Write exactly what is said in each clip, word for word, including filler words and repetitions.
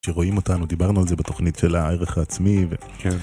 שרואים אותנו, דיברנו על זה בתוכנית של הערך העצמי, ו... כן.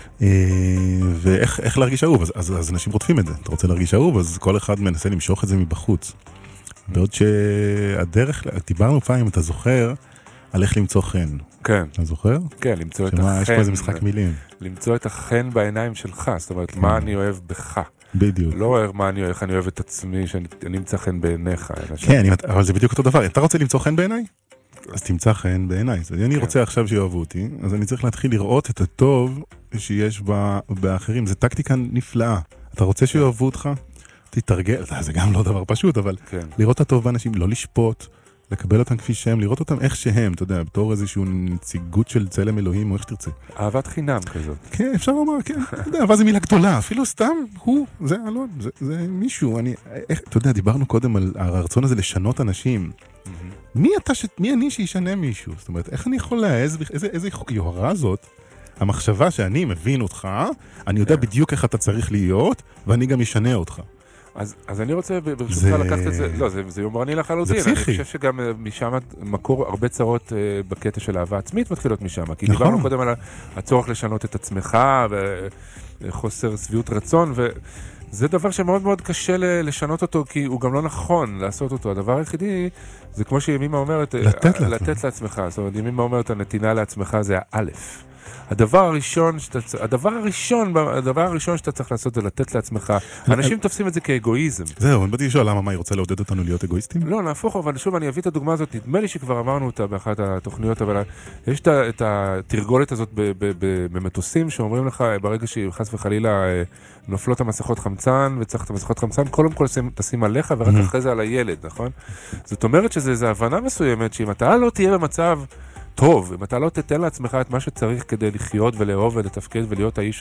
ואיך איך להרגיש אהוב, אז, אז, אז אנשים רודפים את זה. אתה רוצה להרגיש אהוב, אז כל אחד מנסה למשוך את זה מבחוץ. בעוד שהדרך, דיברנו פעם, אם אתה זוכר, על איך למצוא חן. כן. אתה זוכר? כן, למצוא את שמה, החן. יש פה איזה משחק מילים. למצוא את החן בעיניים שלך, זאת אומרת, מה אני אוהב בך. בדיוק. לא אוהב מה אני אוהב, איך אני אוהב את עצמי, שאני אמצא חן בעיניך. כן, אבל זה בדיוק אותו דבר. אתה רוצה למצוא חן בעיניי? אז תמצא חן בעיניי. אז אני רוצה עכשיו שיאהבו אותי, אז אני צריך להתחיל לראות את הטוב שיש באחרים. זו טקטיקה נפלאה. אתה רוצה שיאהבו אותך? תתרגל. זה גם לא דבר פשוט, אבל לראות את הטוב באנשים, לא לשפוט, לקבל אותם כפי שהם, לראות אותם איך שהם, אתה יודע, בתור איזושהי נציגות של צלם אלוהים, או איך שתרצה. אהבת חינם כזאת. כן, אפשר לומר, כן. אתה יודע, אבל זו מילה גדולה. אפילו סתם, הוא, זה אלון, זה, זה מישהו. אני, איך, אתה יודע, דיברנו קודם על הרצון הזה לשנות אנשים. מי אתה, ש... מי אני שישנה מישהו? זאת אומרת, איך אני יכול להעז, איזה, איזה יוהרה זאת? המחשבה שאני מבין אותך, אני יודע בדיוק איך אתה צריך להיות, ואני גם ישנה אותך. אז, אז אני רוצה ברשותך זה... לקחת את זה, לא, זה, זה יומרני לחלוטין. זה פסיכי. אני חושב שגם משם מקור הרבה צרות בקטע של אהבה עצמית מתחילות משם. כי נכון. דיברנו קודם על הצורך לשנות את עצמך, וחוסר סביעות רצון, וזה דבר שמאוד מאוד קשה לשנות אותו, כי הוא גם לא נכון לעשות אותו. הדבר היחידי, זה כמו שימימה אומרת, לתת, לתת לעצמך. זאת אומרת, ימימה אומרת, הנתינה לעצמך זה האלף. הדבר הראשון שאתה, הדבר הראשון, הדבר הראשון שאתה צריך לעשות זה לתת לעצמך. אנשים תופסים את זה כאגואיזם. זהו, אני באתי לשאול למה, מה היא רוצה לעודד אותנו להיות אגואיסטים? לא, נהפוך, אבל שוב אני אביא את הדוגמה הזאת, נדמה לי שכבר אמרנו אותה באחת התוכניות, אבל יש את התרגולת הזאת במטוסים שאומרים לך, ברגע שחס וחלילה נופלות המסכות חמצן, וצריך את המסכות חמצן, קודם כל תשים עליך ורק אחרי זה על הילד, נכון? זאת אומרת שזו הבנה מסוימת, שאם אתה לא תהיה במצב טוב, אם אתה לא תתן לעצמך את מה שצריך כדי לחיות ולאהוב ולתפקד ולהיות האיש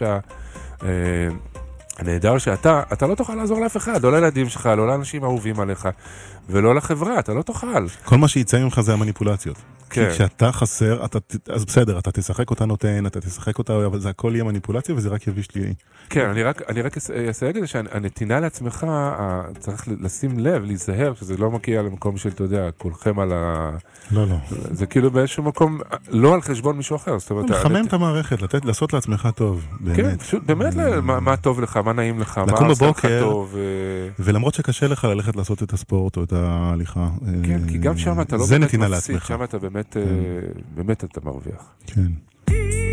הנהדר שאתה, אתה לא תוכל לעזור לאף אחד, לא לילדים שלך, לא לאנשים אהובים עליך, ולא לחברה, אתה לא תוכל. כל מה שיצא ממך זה המניפולציות. כן. כי כשאתה חסר, אתה, אז בסדר, אתה תשחק אותה נותן, אתה תשחק אותה, אבל זה הכל יהיה מניפולציה, וזה רק יביש לי. כן, אני רק, אני רק אסייג את זה, שהנתינה לעצמך, צריך לשים לב, להיזהר, שזה לא מגיע למקום של, אתה יודע, כולכם על ה... לא, לא. זה כאילו באיזשהו מקום, לא על חשבון מישהו אחר. לחמם את המערכת, לתת, לעשות לעצמך טוב, באמת. כן, פשוט, באמת, מה טוב לך, מה נעים לך, מה עושה לך טוב. ולמרות שקשה לך ללכת לעשות את הספורט או את ההליכה. כן, כי גם שם אתה לא באמת מפסיד, שם אתה באמת, באמת אתה מרוויח. כן.